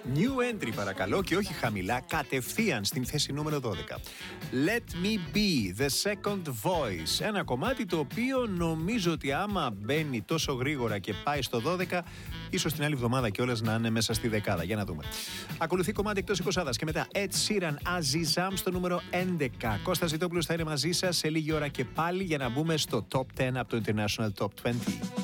New entry παρακαλώ και όχι χαμηλά, κατευθείαν στην θέση νούμερο 12. Let Me Be, The Second Voice. Ένα κομμάτι το οποίο νομίζω ότι άμα μπαίνει τόσο γρήγορα και πάει στο 12, ίσως την άλλη εβδομάδα κιόλας να είναι μέσα στη δεκάδα. Για να δούμε. Ακολουθεί κομμάτι εκτός 20 και μετά Ed Sheeran, Azizam στο νούμερο 11. Κώστας Ζητόπουλος θα είναι μαζί σας σε λίγη ώρα και πάλι για να μπούμε στο Top 10 από το International Top 20.